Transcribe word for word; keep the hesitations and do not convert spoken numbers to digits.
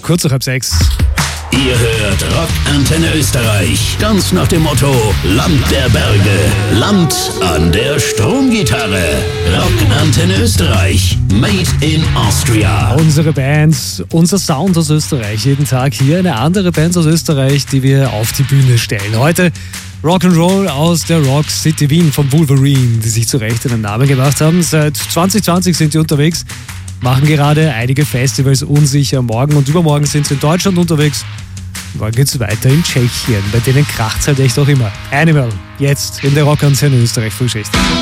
kurz nach halb sechs. Ihr hört Rock Antenne Österreich. Ganz nach dem Motto Land der Berge, Land an der Stromgitarre. Rock Antenne Österreich, made in Austria. Unsere Bands, unser Sound aus Österreich. Jeden Tag hier eine andere Band aus Österreich, die wir auf die Bühne stellen. Heute Rock'n'Roll aus der Rock City Wien vom Wolverine, die sich zu Recht einen Namen gemacht haben. Seit zwanzig zwanzig sind die unterwegs, machen gerade einige Festivals unsicher. Morgen und übermorgen sind sie in Deutschland unterwegs. Morgen geht's weiter in Tschechien. Bei denen kracht's halt echt auch immer. Animal, jetzt in der Rock Antenne Österreich Frühschicht.